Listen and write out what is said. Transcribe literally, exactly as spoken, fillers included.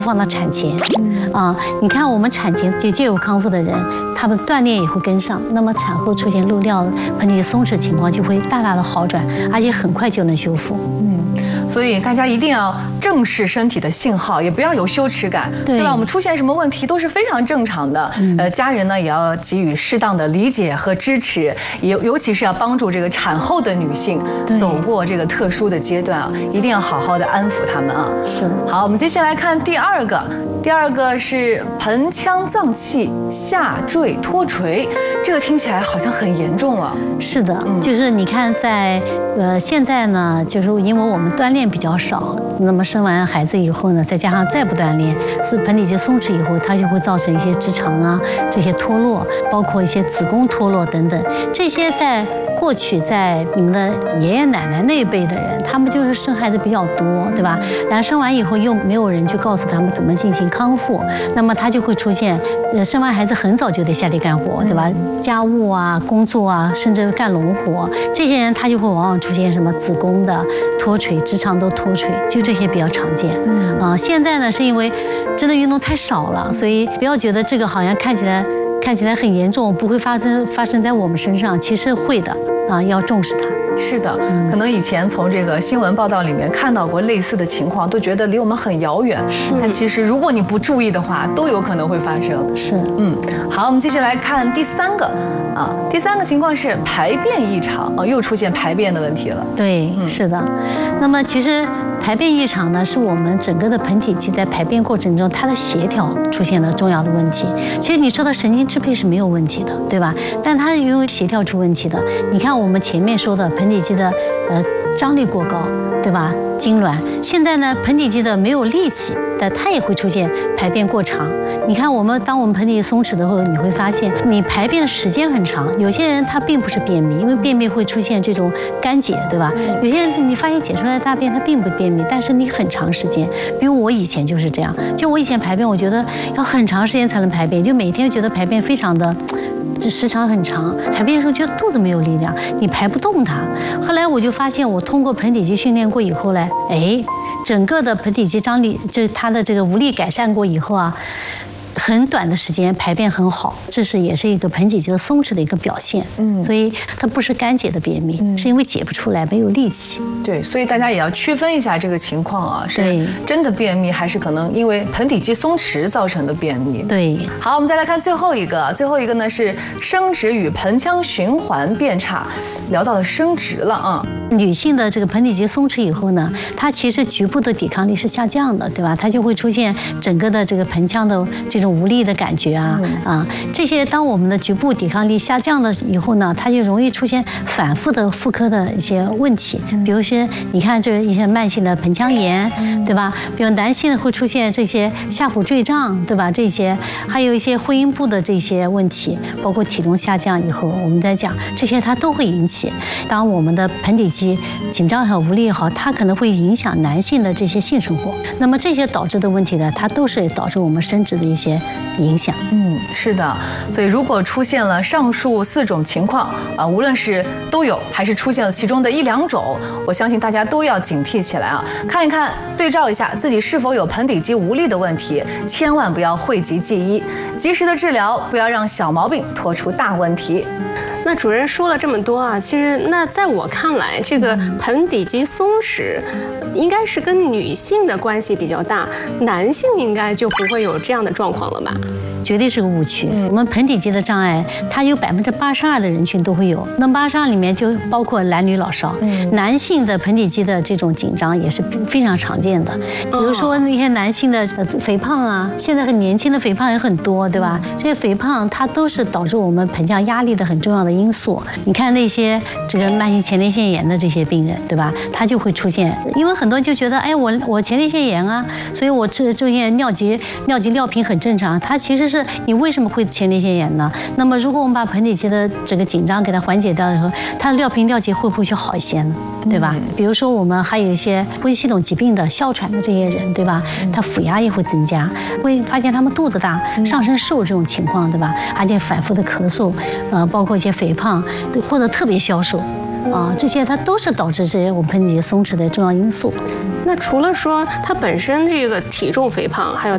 放到产前，啊，你看我们产前就介入康复的人，他们锻炼也会跟上，那么产后出现漏尿、盆底肌松弛情况就会大大的好转，而且很快就能修复。 嗯，所以大家一定要正视身体的信号，也不要有羞耻感，对, 对吧？我们出现什么问题都是非常正常的。嗯、呃，家人呢也要给予适当的理解和支持，尤尤其是要帮助这个产后的女性走过这个特殊的阶段啊，一定要好好的安抚她们啊。 是。好， 我们接下来看第二个，第二个是盆腔脏器下坠脱垂，这个听起来好像很严重啊。 是的，嗯、就是你看在呃现在呢，就是因为我们锻炼比较少，那么生完孩子以后呢，再加上再不锻炼，是盆底肌松弛以后，它就会造成一些直肠啊这些脱落，包括一些子宫脱落等等，这些在过去在你们的爷爷奶奶那一辈的人，他们就是生孩子比较多，对吧？然后生完以后又没有人去告诉他们怎么进行康复，那么他就会出现，呃，生完孩子很早就得下地干活，对吧？家务啊、工作啊，甚至干农活，这些人他就会往往出现什么子宫的脱垂、直肠都脱垂，就这些比较常见。啊、呃，现在呢是因为真的运动太少了，所以不要觉得这个好像看起来看起来很严重，不会发生发生在我们身上，其实会的。啊，要重视它。 是的，可能以前从这个新闻报道里面看到过类似的情况，都觉得离我们很遥远。但其实如果你不注意的话，都有可能会发生。 是， 嗯，好，我们接下来看第三个啊，第三个情况是排便异常啊，又出现排便的问题了。 对，嗯、是的。那么其实排便异常呢，是我们整个的盆底肌在排便过程中它的协调出现了重要的问题。其实你说的神经支配是没有问题的，对吧？但它因为协调出问题的。你看我们前面说的盆底肌的呃张力过高，对吧？痉挛。现在呢，盆底肌的没有力气，但它也会出现排便过长。你看我们当我们盆底肌松弛的时候，你会发现你排便的时间很长。有些人他并不是便秘，因为便秘会出现这种干解，对吧？有些人你发现解出来的大便它并不便秘，但是你很长时间。比如我以前就是这样，就我以前排便，我觉得要很长时间才能排便，就每天觉得排便非常的。这时长很长，排便的时候觉得肚子没有力量，你排不动它。后来我就发现，我通过盆底肌训练过以后呢，哎，整个的盆底肌张力，就是它的这个无力改善过以后啊，很短的时间排便很好，这是也是一个盆底肌的松弛的一个表现。嗯，所以它不是干解的便秘，嗯、是因为解不出来，没有力气。 对，所以大家也要区分一下这个情况啊，是真的便秘，还是可能因为盆底肌松弛造成的便秘？ 对。 好，我们再来看最后一个，最后一个呢是生殖与盆腔循环变差，聊到了生殖了啊。 女性的这个盆底肌松弛以后呢，它其实局部的抵抗力是下降的，对吧？它就会出现整个的这个盆腔的这种无力的感觉啊、嗯、啊，这些当我们的局部抵抗力下降了以后呢，它就容易出现反复的妇科的一些问题，比如说你看这一些慢性的盆腔炎，对吧？比如男性会出现这些下腹坠胀，对吧？这些还有一些会阴部的这些问题，包括体重下降以后，我们在讲这些它都会引起。当我们的盆底肌紧张也好，无力也好，它可能会影响男性的这些性生活。那么这些导致的问题呢，它都是导致我们生殖的一些影响。 嗯，是的。所以如果出现了上述四种情况啊，无论是都有，还是出现了其中的一两种，我相信大家都要警惕起来啊，看一看，对照一下自己是否有盆底肌无力的问题，千万不要讳疾忌医，及时的治疗，不要让小毛病拖出大问题。 那主任说了这么多啊，其实那在我看来，这个盆底肌松弛应该是跟女性的关系比较大，男性应该就不会有这样的状况了吧？ 绝对是个误区。我们盆底肌的障碍，它有百分之八十二的人群都会有。那八十二里面就包括男女老少。嗯、男性的盆底肌的这种紧张也是非常常见的。比如说那些男性的肥胖啊，现在很年轻的肥胖也很多，对吧？这些肥胖它都是导致我们盆腔压力的很重要的因素。你看那些这个慢性前列腺炎的这些病人，对吧？他就会出现，因为很多人就觉得，哎，我我前列腺炎啊，所以我这这些尿急尿急尿频很正常。它其实是你为什么会前列腺炎呢？那么如果我们把盆底肌的这个紧张给它缓解掉以后，它的尿频尿急会不会就好一些呢？对吧？嗯、比如说我们还有一些呼吸系统疾病的哮喘的这些人，对吧？他腹压也会增加，会发现他们肚子大、上身瘦这种情况，对吧？而且反复的咳嗽，呃，包括一些肥胖或者特别消瘦。啊，这些它都是导致这些我们盆底肌松弛的重要因素。 那除了说它本身这个体重肥胖，还有